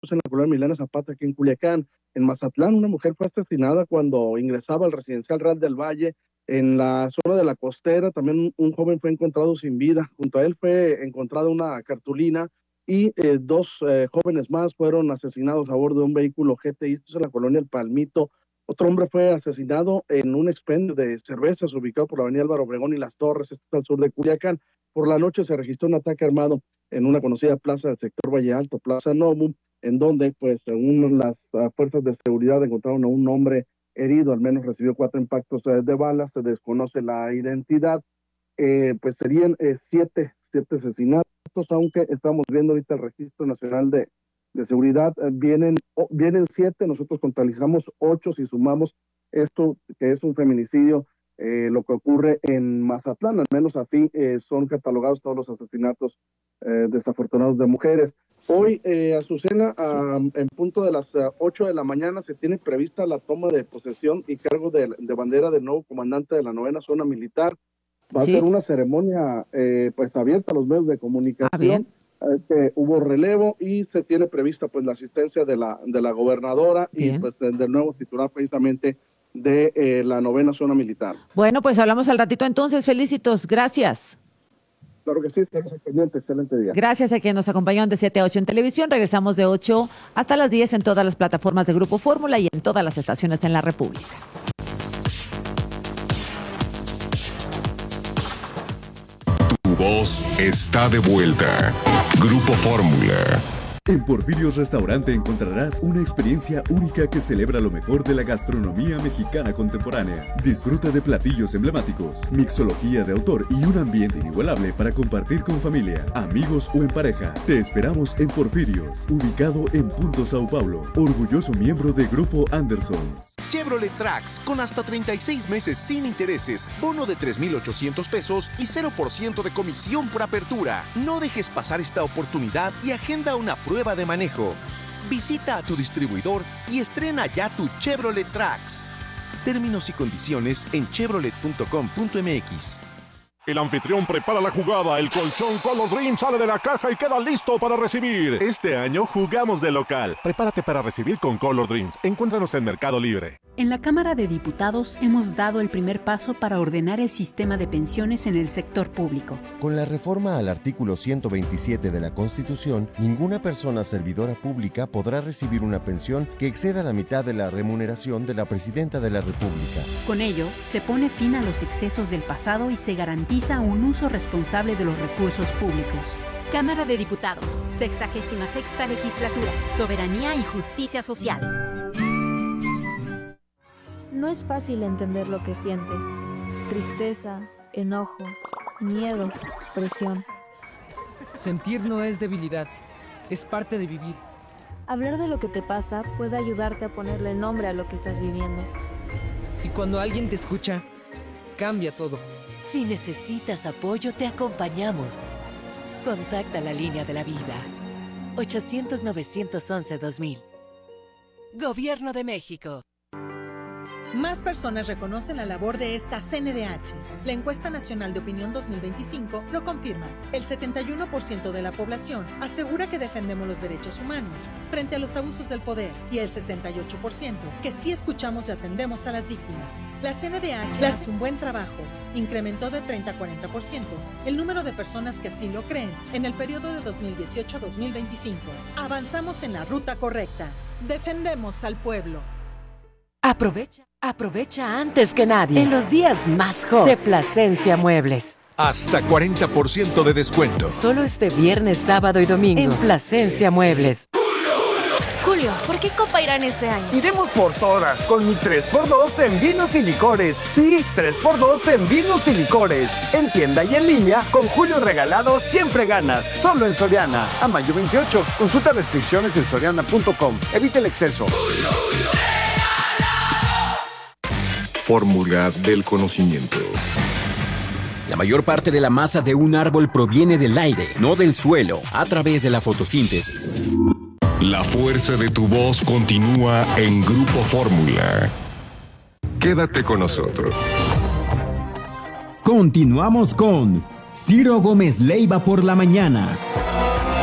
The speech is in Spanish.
en la colonia Emiliano Zapata, aquí en Culiacán. En Mazatlán, una mujer fue asesinada cuando ingresaba al residencial Real del Valle. En la zona de la Costera, también un joven fue encontrado sin vida. Junto a él fue encontrada una cartulina y dos jóvenes más fueron asesinados a bordo de un vehículo GTI, esto es en la colonia El Palmito. Otro hombre fue asesinado en un expendio de cervezas ubicado por la avenida Álvaro Obregón y Las Torres, esto al sur de Culiacán. Por la noche se registró un ataque armado en una conocida plaza del sector Valle Alto, Plaza Novum, en donde, pues, según las fuerzas de seguridad, encontraron a un hombre herido, al menos recibió 4 impactos de balas, se desconoce la identidad. Pues serían siete asesinatos, aunque estamos viendo ahorita el Registro Nacional de Seguridad, vienen 7, nosotros contabilizamos 8 si sumamos esto, que es un feminicidio, lo que ocurre en Mazatlán, al menos así son catalogados todos los asesinatos desafortunados de mujeres. Hoy, Azucena, en punto de las 8 de la mañana se tiene prevista la toma de posesión y cargo de bandera del nuevo comandante de la 9ª Zona Militar. Va a ser una ceremonia pues abierta a los medios de comunicación. Hubo relevo y se tiene prevista pues la asistencia de la gobernadora y pues del nuevo titular precisamente de la 9ª Zona Militar. Bueno, pues hablamos al ratito entonces. Felicitos, gracias. Claro que sí, estamos pendientes. Excelente día. Gracias a quienes nos acompañaron de 7 a 8 en televisión. Regresamos de 8 hasta las 10 en todas las plataformas de Grupo Fórmula y en todas las estaciones en la República. Tu voz está de vuelta. Grupo Fórmula. En Porfirios Restaurante encontrarás una experiencia única que celebra lo mejor de la gastronomía mexicana contemporánea. Disfruta de platillos emblemáticos, mixología de autor y un ambiente inigualable para compartir con familia, amigos o en pareja. Te esperamos en Porfirios, ubicado en Punto Sao Paulo, orgulloso miembro de Grupo Anderson. Chevrolet Trax con hasta 36 meses sin intereses, bono de 3,800 pesos y 0% de comisión por apertura. No dejes pasar esta oportunidad y agenda una prueba de manejo. Visita a tu distribuidor y estrena ya tu Chevrolet Trax. Términos y condiciones en chevrolet.com.mx. El anfitrión prepara la jugada, el colchón Color Dream sale de la caja y queda listo para recibir. Este año jugamos de local. Prepárate para recibir con Color Dreams. Encuéntranos en Mercado Libre. En la Cámara de Diputados hemos dado el primer paso para ordenar el sistema de pensiones en el sector público. Con la reforma al artículo 127 de la Constitución, ninguna persona servidora pública podrá recibir una pensión que exceda la mitad de la remuneración de la Presidenta de la República. Con ello, se pone fin a los excesos del pasado y se garantiza un uso responsable de los recursos públicos. Cámara de Diputados, 66ª Legislatura, Soberanía y Justicia Social. No es fácil entender lo que sientes. Tristeza, enojo, miedo, presión. Sentir no es debilidad, es parte de vivir. Hablar de lo que te pasa puede ayudarte a ponerle nombre a lo que estás viviendo. Y cuando alguien te escucha, cambia todo. Si necesitas apoyo, te acompañamos. Contacta la línea de la vida. 800-911-2000. Gobierno de México. Más personas reconocen la labor de esta CNDH. La encuesta nacional de opinión 2025 lo confirma. El 71% de la población asegura que defendemos los derechos humanos frente a los abusos del poder y el 68% que sí escuchamos y atendemos a las víctimas. La CNDH hace un buen trabajo. Incrementó de 30 a 40% el número de personas que así lo creen en el periodo de 2018 a 2025. Avanzamos en la ruta correcta. Defendemos al pueblo. Aprovecha antes que nadie en los días más hot de Plasencia Muebles. Hasta 40% de descuento. Solo este viernes, sábado y domingo en Plasencia Muebles. Julio, ¿por qué Copa Irán este año? Iremos por todas, con mi 3x2 en vinos y licores. Sí, 3x2 en vinos y licores. En tienda y en línea, con Julio Regalado siempre ganas. Solo en Soriana. A mayo 28. Consulta restricciones en soriana.com. Evita el exceso. Fórmula del conocimiento. La mayor parte de la masa de un árbol proviene del aire, no del suelo, a través de la fotosíntesis. La fuerza de tu voz continúa en Grupo Fórmula. Quédate con nosotros. Continuamos con Ciro Gómez Leiva por la mañana.